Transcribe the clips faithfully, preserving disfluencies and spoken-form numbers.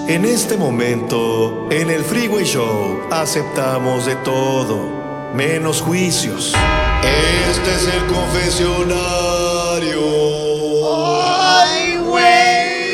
En este momento, en el Freeway Show, aceptamos de todo, menos juicios. Este es el confesionario. ¡Ay, güey!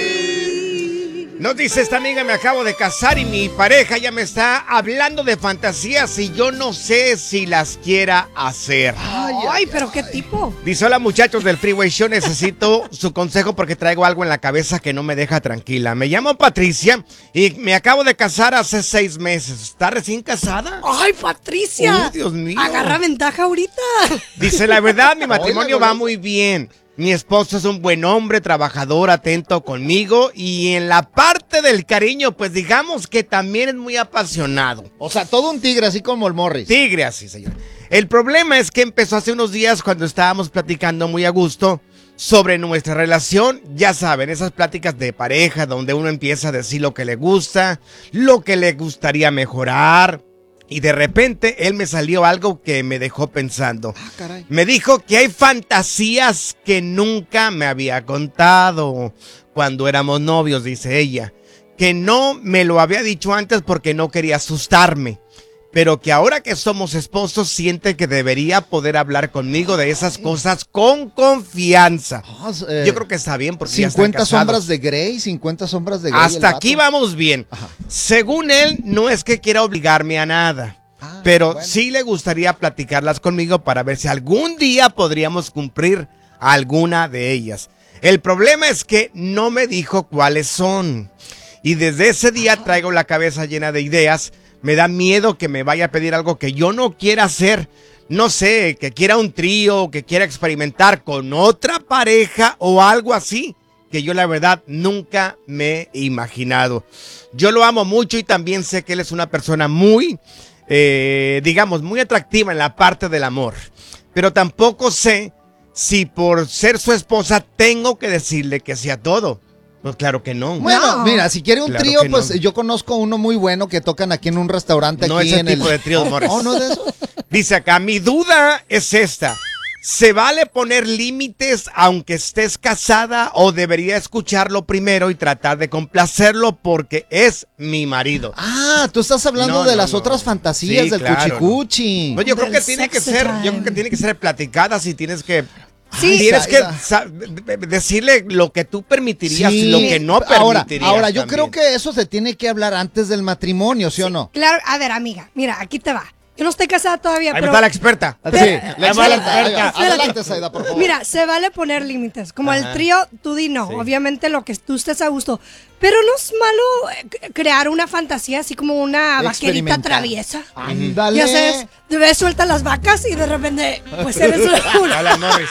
Nos dice esta amiga, me acabo de casar y mi pareja ya me está hablando de fantasías y yo no sé si las quiera hacer. Ay, ay, ay, pero ¿qué tipo? Dice, hola muchachos del Freeway Show, necesito su consejo porque traigo algo en la cabeza que no me deja tranquila. Me llamo Patricia y me acabo de casar hace seis meses. ¿Está recién casada? ¡Ay, Patricia! ¡Uy, Dios mío! Agarra ventaja ahorita. Dice, la verdad, mi matrimonio va muy bien. Mi esposo es un buen hombre, trabajador, atento conmigo y en la parte del cariño, pues digamos que también es muy apasionado. O sea, todo un tigre, así como el Morris. Tigre, así, señor. El problema es que empezó hace unos días cuando estábamos platicando muy a gusto sobre nuestra relación. Ya saben, esas pláticas de pareja donde uno empieza a decir lo que le gusta, lo que le gustaría mejorar. Y de repente él me salió algo que me dejó pensando. Ah, caray. Me dijo que hay fantasías que nunca me había contado cuando éramos novios, dice ella. Que no me lo había dicho antes porque no quería asustarme. Pero que ahora que somos esposos siente que debería poder hablar conmigo de esas cosas con confianza. Oh, eh, Yo creo que está bien porque cincuenta ya están casados. sombras de Grey, cincuenta sombras de Grey. Hasta aquí vamos bien. Ajá. Según él, no es que quiera obligarme a nada. Ah, pero bueno. sí le gustaría platicarlas conmigo para ver si algún día podríamos cumplir alguna de ellas. El problema es que no me dijo cuáles son. Y desde ese día traigo la cabeza llena de ideas. Me da miedo que me vaya a pedir algo que yo no quiera hacer. No sé, que quiera un trío, que quiera experimentar con otra pareja o algo así, que yo la verdad nunca me he imaginado. Yo lo amo mucho y también sé que él es una persona muy, eh, digamos, muy atractiva en la parte del amor. Pero tampoco sé si por ser su esposa tengo que decirle que sea todo. Pues claro que no. Bueno, No. mira, si quiere un Claro trío, que pues no. yo conozco uno muy bueno que tocan aquí en un restaurante No aquí ese en tipo el... de trío, Morris. Oh, ¿no es de eso? Dice acá, mi duda es esta. ¿Se vale poner límites aunque estés casada o debería escucharlo primero y tratar de complacerlo porque es mi marido? Ah, tú estás hablando No, de no, las no. otras fantasías Sí, del claro, cuchicuchi. No, yo creo Del que tiene que sexy ser, time. yo creo que tiene que ser platicadas y tienes que Sí. tienes que Saida. sa- de- de- decirle lo que tú permitirías Sí. y lo que no Ahora, permitirías. ahora yo también. creo que eso se tiene que hablar antes del matrimonio, ¿sí, o no? Claro, a ver, amiga, mira, aquí te va. Yo no estoy casada todavía, Ahí pero... está la experta. Sí, Pero- la Ahí va la experta. experta. Adelante, Saida, por favor. Mira, se vale poner límites. Como el Ajá. trío, tú di no. Sí. Obviamente lo que tú estés a gusto. Pero no es malo eh, c- crear una fantasía así como una vaquerita Experimentar. traviesa. Ándale. Ya sabes, de vez sueltas las vacas y de repente, pues eres una... Hola, Morris.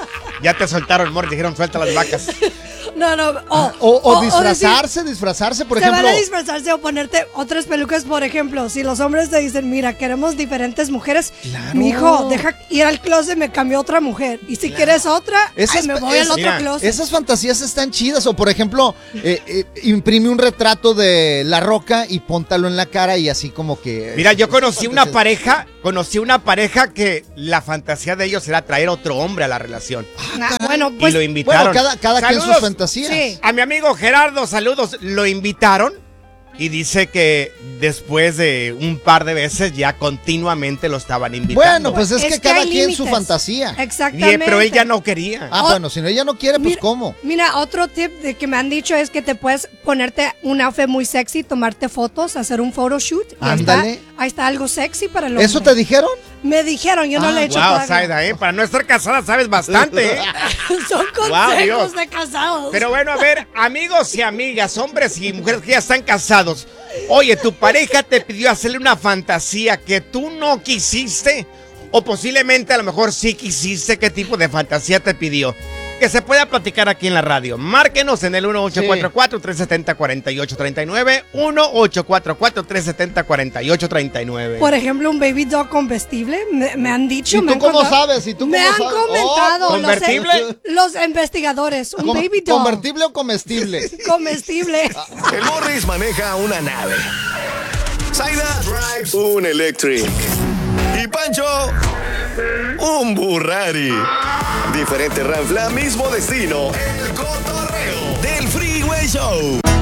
Ya te soltaron, Morris. Dijeron, suelta las vacas. No, no. O, Ah, O, o decir, disfrazarse, disfrazarse, por se ejemplo. vale disfrazarse o ponerte otras pelucas, por ejemplo. Si los hombres te dicen, mira, queremos diferentes mujeres, Claro. mi hijo, deja ir al closet, me cambió otra mujer. Y si quieres otra, Esas ay, me pe- voy al es- otro mira, closet. Esas fantasías están chidas. O por ejemplo, eh, eh, imprime un retrato de La Roca y póntalo en la cara y así como que... Mira, yo conocí una fantasías. pareja, conocí una pareja que la fantasía de ellos era traer otro hombre a la relación. Ah, bueno, Y pues lo invitaron. Bueno, cada, cada quien sus Saludos fantasías. Sí. A mi amigo Gerardo, saludos. Lo invitaron y dice que después de un par de veces ya continuamente lo estaban invitando. Bueno, pues es, Es que que cada hay quien su límites. fantasía. Y, Exactamente. pero ella no quería. Ah, Oh, bueno, si no ella no quiere, pues mira, ¿cómo? Mira, otro tip de que me han dicho es que te puedes ponerte un outfit muy sexy, tomarte fotos, hacer un photoshoot. y ahí Ándale. está, ahí está algo sexy para el hombre. ¿Eso te dijeron? Me dijeron, yo no Ah, lo he hecho Wow, todavía. Saida, ¿eh? Para no estar casada sabes bastante, ¿eh? Son Wow, consejos Dios. de casados. Pero bueno, a ver, amigos y amigas, hombres y mujeres que ya están casados. Oye, tu pareja te pidió hacerle una fantasía que tú no quisiste o posiblemente a lo mejor sí quisiste. ¿Qué tipo de fantasía te pidió? Que se pueda platicar aquí en la radio. Márquenos en el uno ocho cuatro cuatro, tres siete cero, cuatro ocho tres nueve, uno ocho cuatro cuatro, tres siete cero, cuatro ocho tres nueve. Por ejemplo, un baby doll con vestible, me, me han dicho. ¿Y me tú han cómo contado- sabes? ¿Y tú me cómo han sabes? comentado Oh, los, ¿convertible? los investigadores. Un Com- baby doll. ¿Convertible o comestible? Comestible. El Morris maneja una nave. Zaida drives un electric. Y Pancho, un Burrari. Diferente ranfla, mismo destino. El cotorreo del Freeway Show.